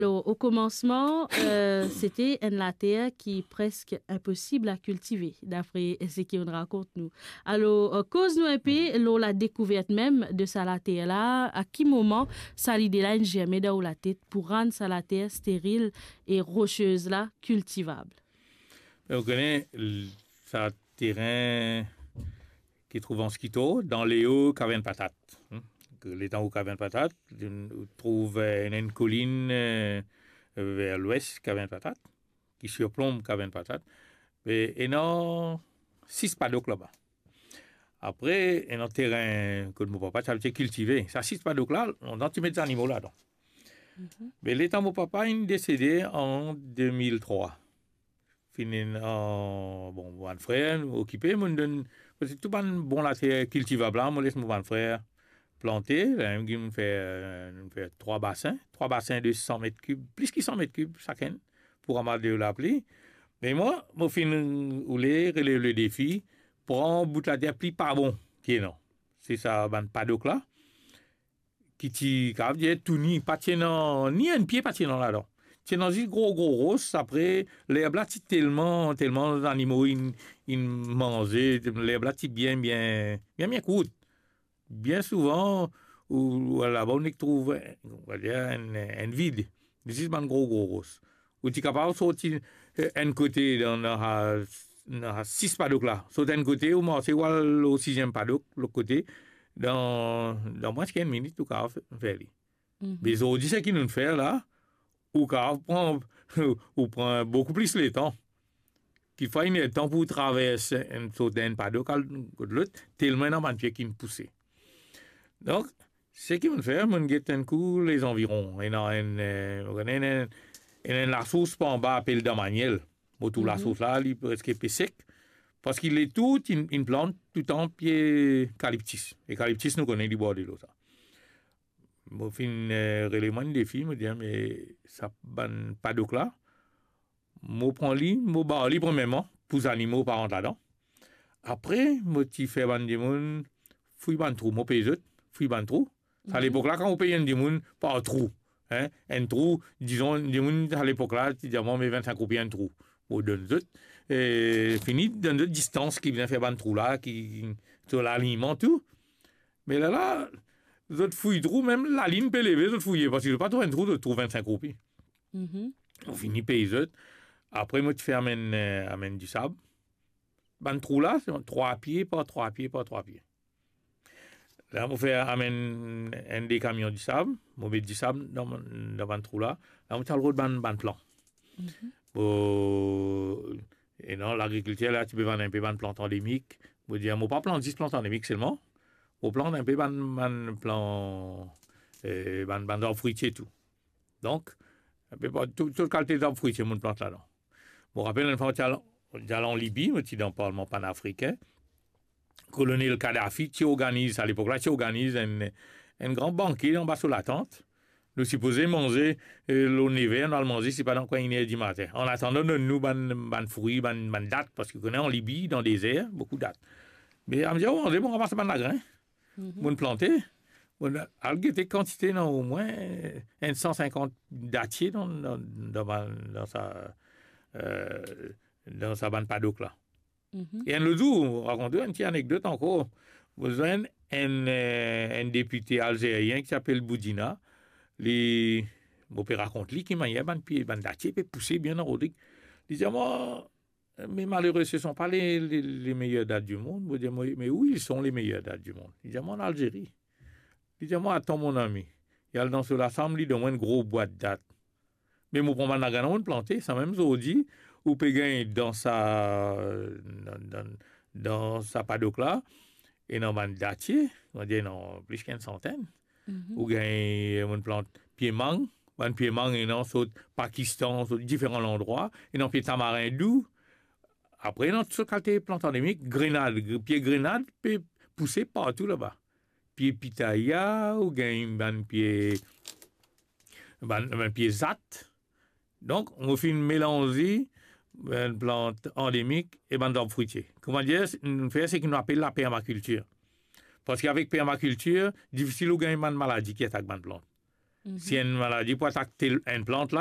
Alors, au commencement, c'était une terre qui est presque impossible à cultiver, d'après ce qu'on raconte nous. Alors, cause-nous un peu la découverte même de ça terre là, à quel moment ça l'idée là germé dans la tête pour rendre ça la terre stérile et rocheuse là cultivable. On connaît ça terrain qui trouve en skito dans les hauts cavernes patates. Les temps où cavernes patates, on trouve une colline vers l'ouest cavernes patates qui surplombe cavernes patates. Et non, 6 paddocks là-bas. Après, un terrain que mon papa ça a été cultivé. Ça 6 paddocks là, on a mis des animaux là-dedans. Mais l'état mon papa il est décédé en 2003. Fini en mon frère occupé mon donne parce que tout bon la terre cultivable là, moi laisse mon frère planter, il me fait 3 bassins de 100 mètres cubes, plus que 100 mètres cubes chacun pour amadouer la pluie. Mais moi fin relève le défi prendre bout la terre plus pas bon qui non. C'est ça ban paddock là qui ti cap tout ni pas tenant ni un pied pas tenant là-dedans. C'est dans une gros rose après l'herbe là tellement d'animaux ils mangeaient l'herbe là bien courte bien souvent où là-bas on trouve on va dire un vide c'est un gros rose où tu es capable de sortir un côté dans 6 paddocks là sauter un côté ou marcher au 6e paddock l'autre côté dans moins de 15 minutes tout cas faire mais aujourd'hui ce qu'ils nous fait là ou prend beaucoup plus le temps. Qu'il faut un temps pour traverser un paddock de l'autre, tellement dans un pied qui me pousse. Donc, ce qui me fait, je guette un coup les environs. Il y a la source en bas appelée Damaniel. Tout la source là, il est presque sec. Parce qu'il est tout, une plante tout en pied eucalyptus. Eucalyptus, nous connaissons du bord de l'eau. Moi, fin réellement des filles me dire mais ça ban pas de là. Moi prends lit, moi bar lit premièrement pour les animaux par là-dedans. Après, moi ti fait ban des moun fouille ban trou, moi paye fouille ban trou. À l'époque là quand on paye un des moun pas un trou, hein, un trou disons des moun à l'époque là, tu dis moi mais 25 roupies un trou. Moi donne et fini dans de distance qui vient faire ban trou là qui sur l'aliment tout. Mais là les autres fouillent trou, même la ligne peut lever, les autres fouillent, parce qu'il n'y a pas trouvé un trou, de trouver 25 roupies. On finit payer les autres. Après, moi, tu fais amène du sable. Ben, le trou là, c'est 3 pieds, pas 3 pieds, pas 3 pieds. Là, on fait amène un des camions du sable, on met du sable dans le trou là. Là, on t'a le route ban plan. Et non, l'agriculture, là, tu peux vendre un peu de plantes endémiques. On dit, on pas planter 10 plantes endémiques seulement. Au plan d'un peu plan d'arbres fruitiers et tout. Donc, toute qualité d'arbres fruitiers, mon plante là-dedans. Je me rappelle une fois, j'allais en Libye, je suis dans le Parlement panafricain. Colonel Kadhafi, tu organises, à l'époque là, tu organises un grand banquet en bas sur la tente. Nous supposons manger l'eau hiver, on va le manger, c'est pas dans quoi une heure du matin. En attendant, nous, ban fruits, ban dates, parce que connaît en Libye, dans le désert, beaucoup de dates. Mais on me dit, on va passer par la grain. On planter, on a des quantités dans au moins 150 dattiers dans sa bande paddock là. Et un autre jour, on raconte une petite anecdote encore. Vous avez un député algérien qui s'appelle Boudina. Mon père raconte lui qui m'a dit bande dattiers peut pousser bien en Rodrigue. Il dit moi mais malheureux, ce ne sont pas les meilleures dates du monde. Je dis, mais où ils sont les meilleures dates du monde? Il dit, moi, en Algérie. Il dit, moi, attends, mon ami. Il y a dans sur l'assemblée, il y a une grosse boîte de dates. Mais moi, pour m'en avoir planté, ça même aujourd'hui, ou peut gagner dans sa paddock là, et dans une datier, on dit, non, plus qu'une centaine. Ou gagner une plante pied mangue, un pied mangue, et non, sur Pakistan, sur différents endroits, et non, pied tamarin doux. Après, dans toute qualité de plante endémique, pied grenade peut pousser partout là-bas. Pied pitaya ou un pied zat. Donc, on fait une mélanger une plante endémique et un arbre fruitier. Comment dire, on fait ce qu'on appelle la permaculture. Parce qu'avec permaculture, difficile de gagner une maladie qui attaque une plante. Si une maladie peut attaquer une plante là,